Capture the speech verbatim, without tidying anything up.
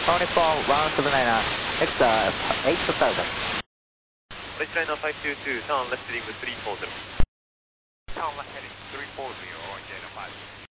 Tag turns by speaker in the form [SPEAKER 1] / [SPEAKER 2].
[SPEAKER 1] Tony four one seven nine, X eight thousand.
[SPEAKER 2] Baseliner five two two, turn left heading with three four zero.
[SPEAKER 3] Turn left heading three four zero, Jana five.